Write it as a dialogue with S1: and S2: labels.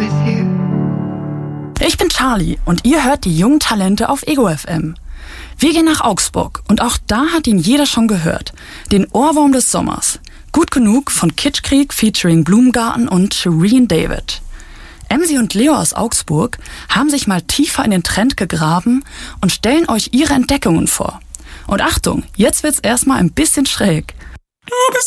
S1: Ich bin Charlie und ihr hört die jungen Talente auf Ego FM. Wir gehen nach Augsburg und auch da hat ihn jeder schon gehört. Den Ohrwurm des Sommers. Gut genug von Kitschkrieg featuring Blumengarten und Shireen David. Emsi und Leo aus Augsburg haben sich mal tiefer in den Trend gegraben und stellen euch ihre Entdeckungen vor. Und Achtung, jetzt wird's erstmal ein bisschen schräg.